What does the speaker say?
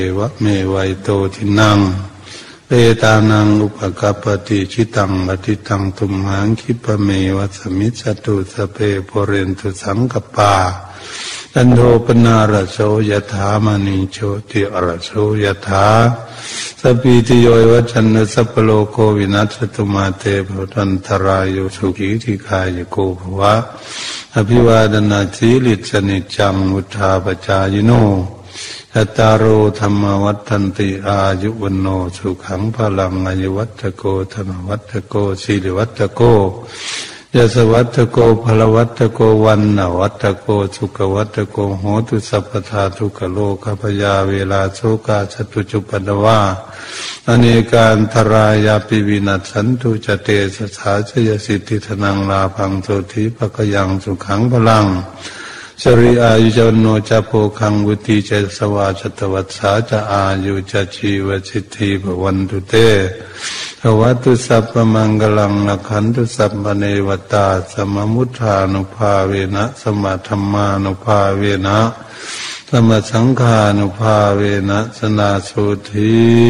วะเมวัยโตทินังเปตานังอุปกัปปติชิตังอทิตังตุมหังคิปะเมวัสมิจจตุสเปโปเรนตุสังกปาจันโทปนาระโสยถามณีโชติอระโสยถาสปิติโยวัจันนสัพพโลโกวินัสตุมาเตภวัตรายโยสุขีธิคายโกภวะอภิวาดนาสีลิสนิจังมุทาปจายโนยัตตารโอธรรมวัฏันติอายุวันโนสุขังพลังอายุวัตโกธรรมวัตโกสิริวัตโกยะสวัตโกพลวัตโกวันนวัตโกสุขวัตโกโหตุสัพพทาทุกโลกพยาเวลาโสกาจตุจุปนวาอเนกาอันตรายาปิวินัสสันตุจเตสสาชยสิทธิธนังลาภังโสธิภคยังสุขังพลังสริอายุจโนจะโพคังวุติเจสวาจตวัสสาจะอายุจะชีวสิทธิภวันตุเตภวัตุสัพพมังกลังนะขันตุสัพพเนวตาสมมุทธานุภาเวนะสมะธัมมานุภาเวนะสมะสังฆานุภาเวนะสนาสุธี